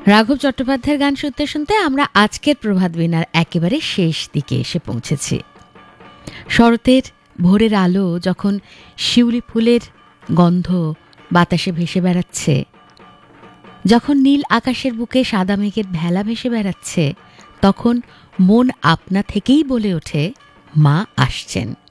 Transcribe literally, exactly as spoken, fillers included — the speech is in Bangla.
রাঘব চট্টোপাধ্যায়ের গান শুনতে শুনতে আমরা আজকের প্রভাত বীণার একেবারে শেষ দিকে এসে পৌঁছেছি। শরতের ভোরের আলো যখন শিউলি ফুলের গন্ধ বাতাসে ভেসে বেড়াচ্ছে, যখন নীল আকাশের বুকে সাদা মেঘের ভেলা ভেসে বেড়াচ্ছে, তখন মন আপনা থেকেই বলে ওঠে, মা আসছেন।